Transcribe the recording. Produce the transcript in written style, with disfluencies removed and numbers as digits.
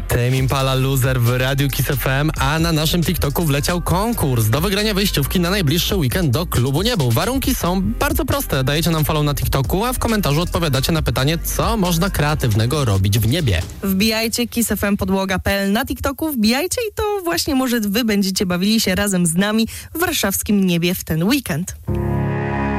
Tame Impala Loser w Radiu Kiss FM, a na naszym TikToku wleciał konkurs do wygrania wejściówki na najbliższy weekend do Klubu Niebu. Warunki są bardzo proste. Dajecie nam follow na TikToku, a w komentarzu odpowiadacie na pytanie, co można kreatywnego robić w niebie. Wbijajcie kissfmpodłoga.pl na TikToku, wbijajcie i to właśnie może wy będziecie bawili się razem z nami w warszawskim niebie w ten weekend.